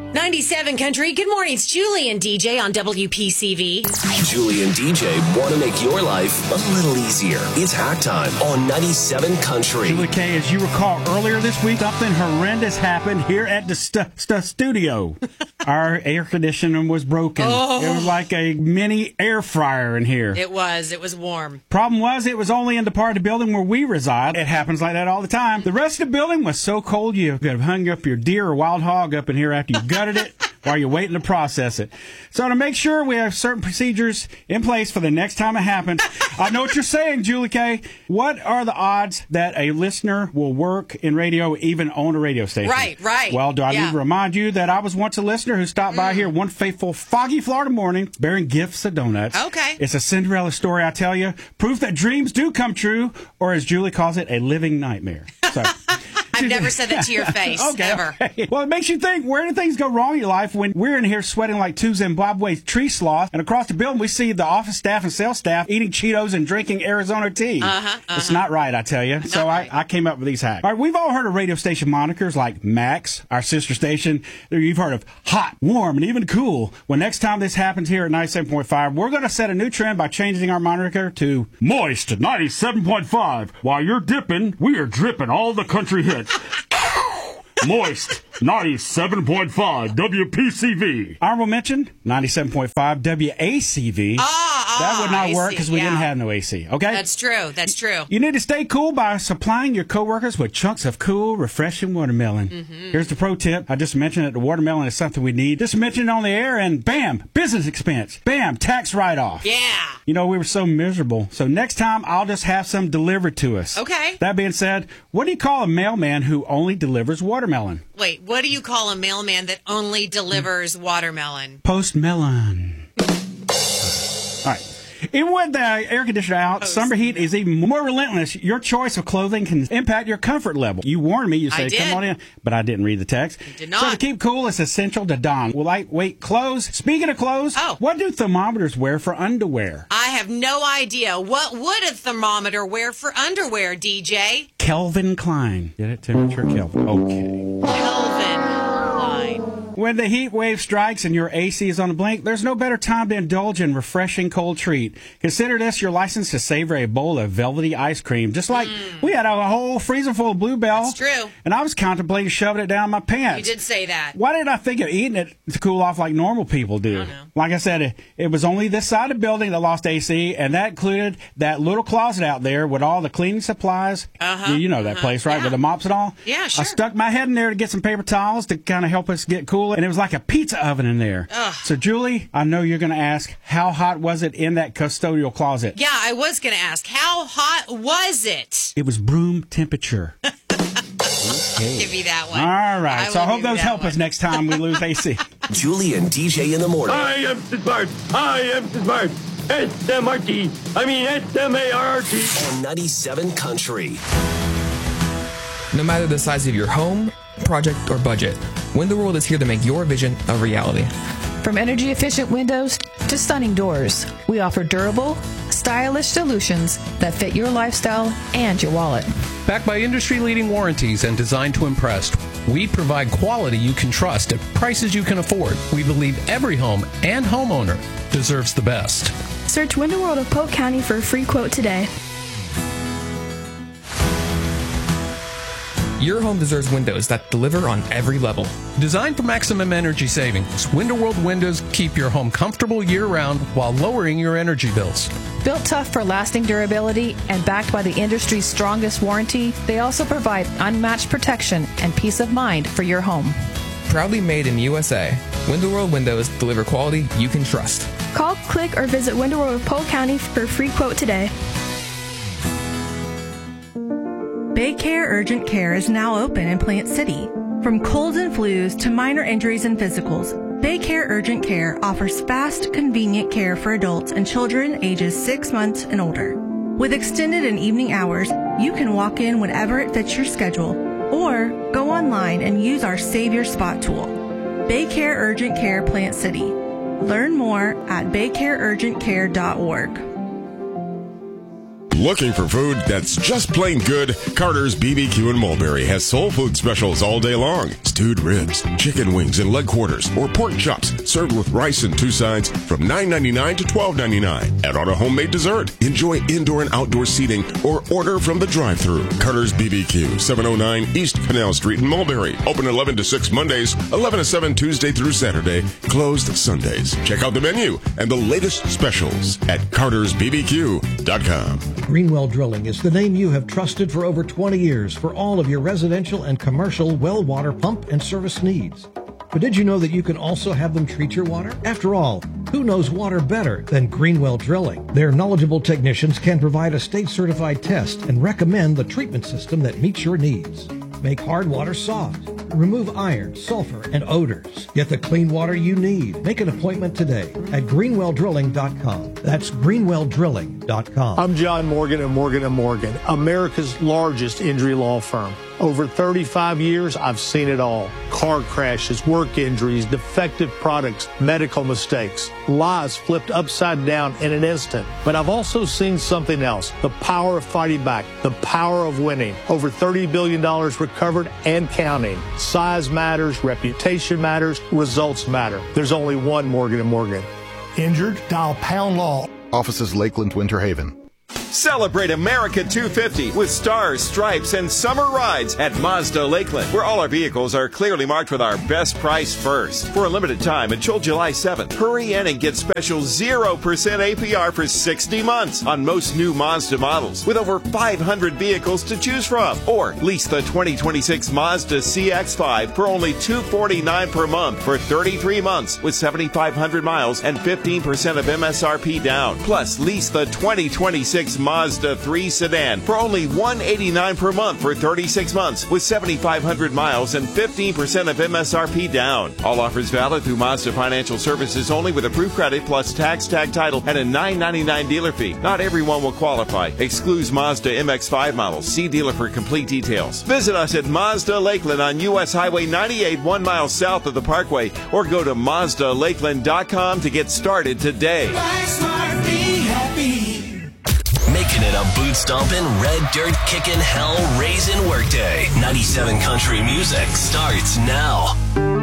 97 Country. Good morning. It's Julie and DJ on WPCV. Julie and DJ want to make your life a little easier. It's Hack Time on 97 Country. Julie K, as you recall, earlier this week, something horrendous happened here at the studio. Our air conditioning was broken. Oh. It was like a mini air fryer in here. It was warm. Problem was, it was only in the part of the building where we reside. It happens like that all the time. The rest of the building was so cold you could have hung up your deer or wild hog up in here after you gutted it while you're waiting to process it. So to make sure we have certain procedures in place for the next time it happens, I know what you're saying, Julie K. What are the odds that a listener will work in radio, even own a radio station? Right. Well, do I need to remind you that I was once a listener who stopped by here one fateful, foggy Florida morning bearing gifts of donuts. Okay. It's a Cinderella story, I tell you. Proof that dreams do come true, or as Julie calls it, a living nightmare. So... I've never said that to your face, ever. Okay. Well, it makes you think, where do things go wrong in your life when we're in here sweating like two Zimbabwe tree sloths, and across the building we see the office staff and sales staff eating Cheetos and drinking Arizona tea? It's not right, I tell you. So I came up with these hacks. All right, we've all heard of radio station monikers like Max, our sister station. You've heard of hot, warm, and even cool. Well, next time this happens here at 97.5, we're going to set a new trend by changing our moniker to Moist 97.5. While you're dipping, we are dripping all the country hits. Moist 97.5 WPCV. Honorable mention 97.5 WACV. That would not work because we didn't have no AC. Okay, That's true. You need to stay cool by supplying your coworkers with chunks of cool, refreshing watermelon. Here's the pro tip. I just mentioned that the watermelon is something we need. Just mention it on the air and bam, business expense. Bam, tax write-off. Yeah. You know, we were so miserable. So next time, I'll just have some delivered to us. Okay. That being said, what do you call a mailman who only delivers watermelon? Wait, what do you call a mailman that only delivers watermelon? Postmelon. All right. Even with the air conditioner out, summer heat is even more relentless. Your choice of clothing can impact your comfort level. You warned me. You said, come on in. But I didn't read the text. You did not. So to keep cool, it's essential to don lightweight clothes. Speaking of clothes, what do thermometers wear for underwear? I have no idea. What would a thermometer wear for underwear, DJ? Kelvin Klein. Get it? Temperature Kelvin. Okay. Kelvin Klein. When the heat wave strikes and your AC is on the blink, there's no better time to indulge in refreshing cold treat. Consider this your license to savor a bowl of velvety ice cream. Just like we had a whole freezer full of Bluebell. That's true. And I was contemplating shoving it down my pants. You did say that. Why did I think of eating it to cool off like normal people do? I don't know. Like I said, it was only this side of the building that lost AC, and that included that little closet out there with all the cleaning supplies. You know that place, right? Yeah. With the mops and all? Yeah, sure. I stuck my head in there to get some paper towels to kind of help us get cool. And it was like a pizza oven in there. Ugh. So, Julie, I know you're going to ask, how hot was it in that custodial closet? Yeah, I was going to ask, how hot was it? It was room temperature. Give me that one. All right. So I hope those help us next time we lose AC. Julie and DJ in the morning. I am smart. S-M-R-T. S-M-A-R-T. On 97 Country. No matter the size of your home, project, or budget, Window World is here to make your vision a reality. From energy-efficient windows to stunning doors, we offer durable, stylish solutions that fit your lifestyle and your wallet. Backed by industry-leading warranties and designed to impress, we provide quality you can trust at prices you can afford. We believe every home and homeowner deserves the best. Search Window World of Polk County for a free quote today. Your home deserves windows that deliver on every level. Designed for maximum energy savings, Window World windows keep your home comfortable year-round while lowering your energy bills. Built tough for lasting durability and backed by the industry's strongest warranty, they also provide unmatched protection and peace of mind for your home. Proudly made in the USA, Window World windows deliver quality you can trust. Call, click, or visit Window World of Polk County for a free quote today. Baycare Urgent Care is now open in Plant City. From colds and flus to minor injuries and physicals, Baycare Urgent Care offers fast, convenient care for adults and children ages 6 months and older. With extended and evening hours, you can walk in whenever it fits your schedule or go online and use our Save Your Spot tool. Baycare Urgent Care Plant City. Learn more at baycareurgentcare.org. Looking for food that's just plain good? Carter's BBQ in Mulberry has soul food specials all day long. Stewed ribs, chicken wings and leg quarters, or pork chops served with rice and two sides from $9.99 to $12.99. Add on a homemade dessert. Enjoy indoor and outdoor seating or order from the drive-thru. Carter's BBQ, 709 East Canal Street in Mulberry. Open 11 to 6 Mondays, 11 to 7 Tuesday through Saturday. Closed Sundays. Check out the menu and the latest specials at cartersbbq.com. Greenwell Drilling is the name you have trusted for over 20 years for all of your residential and commercial well water pump and service needs. But did you know that you can also have them treat your water? After all, who knows water better than Greenwell Drilling? Their knowledgeable technicians can provide a state-certified test and recommend the treatment system that meets your needs. Make hard water soft. Remove iron, sulfur, and odors. Get the clean water you need. Make an appointment today at greenwelldrilling.com. That's greenwelldrilling.com. I'm John Morgan of Morgan & Morgan, America's largest injury law firm. Over 35 years, I've seen it all. Car crashes, work injuries, defective products, medical mistakes, lives flipped upside down in an instant. But I've also seen something else, the power of fighting back, the power of winning. Over $30 billion recovered and counting. Size matters, reputation matters, results matter. There's only one Morgan & Morgan. Injured? Dial Pound Law. Offices Lakeland, Winter Haven. Celebrate America 250 with stars, stripes, and summer rides at Mazda Lakeland, where all our vehicles are clearly marked with our best price first. For a limited time until July 7th, hurry in and get special 0% APR for 60 months on most new Mazda models, with over 500 vehicles to choose from. Or lease the 2026 Mazda CX-5 for only $249 per month for 33 months with 7,500 miles and 15% of MSRP down. Plus, lease the 2026 Mazda 3 sedan for only $189 per month for 36 months with 7,500 miles and 15% of MSRP down. All offers valid through Mazda Financial Services only with approved credit plus tax, tag title, and a $9.99 dealer fee. Not everyone will qualify. Excludes Mazda MX-5 models. See dealer for complete details. Visit us at Mazda Lakeland on U.S. Highway 98, 1 mile south of the Parkway, or go to MazdaLakeland.com to get started today. Buy smart, be happy. Making it a boot-stomping, red dirt kicking, hell-raising workday. 97 Country Music starts now.